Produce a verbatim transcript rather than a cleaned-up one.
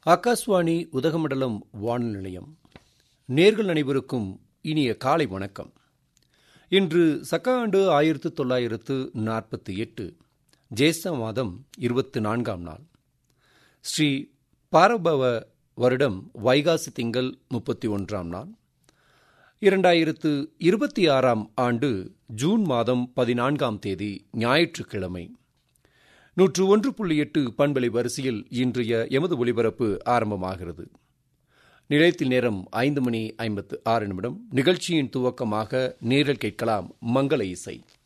ஆகாஷ்வாணி உதகமண்டலம் வானொலி நிலையம். நேர்கள் அனைவருக்கும் இனிய காலை வணக்கம். இன்று சக்க ஆண்டு ஆயிரத்து தொள்ளாயிரத்து நாற்பத்தி எட்டு ஜேஷ்ட மாதம் இருபத்தி நான்காம் நாள், ஸ்ரீ பாரபவ வருடம் வைகாசி திங்கள் முப்பத்தி ஒன்றாம் நாள், இரண்டாயிரத்து இருபத்தி ஆறாம் ஆண்டு ஜூன் மாதம் பதினான்காம் தேதி ஞாயிற்றுக்கிழமை. நூற்று ஒன்று புள்ளி எட்டு பண்பலை வரிசையில் இன்றைய எமது ஒலிபரப்பு ஆரம்பமாகிறது. நிலையத்தில் நேரம் ஐந்து மணி ஐம்பத்து ஆறு நிமிடம். நிகழ்ச்சியின் துவக்கமாக நேரில் கேட்கலாம் மங்கள இசை.